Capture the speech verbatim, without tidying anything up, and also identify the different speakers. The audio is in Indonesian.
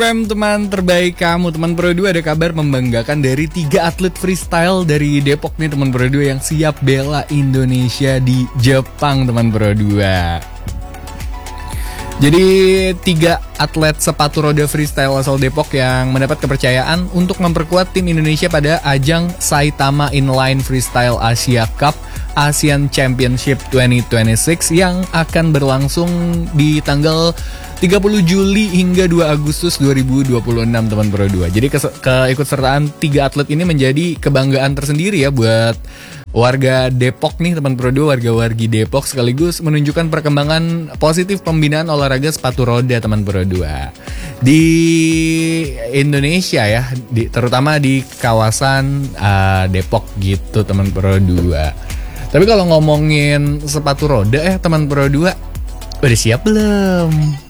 Speaker 1: Pem teman terbaik kamu, teman Pro dua, ada kabar membanggakan dari tiga atlet freestyle dari Depok nih teman Pro dua yang siap bela Indonesia di Jepang teman Pro dua. Jadi tiga atlet sepatu roda freestyle asal Depok yang mendapat kepercayaan untuk memperkuat tim Indonesia pada ajang Saitama Inline Freestyle Asia Cup Asian Championship dua ribu dua puluh enam yang akan berlangsung di tanggal tiga puluh Juli hingga dua Agustus dua ribu dua puluh enam teman Pro dua. Jadi ke- keikutsertaan tiga atlet ini menjadi kebanggaan tersendiri ya buat warga Depok nih teman Pro dua, warga-wargi Depok, sekaligus menunjukkan perkembangan positif pembinaan olahraga sepatu roda teman Pro dua di Indonesia ya, di, terutama di kawasan uh, Depok gitu teman Pro dua. Tapi kalau ngomongin sepatu roda ya teman Pro dua, udah siap belum?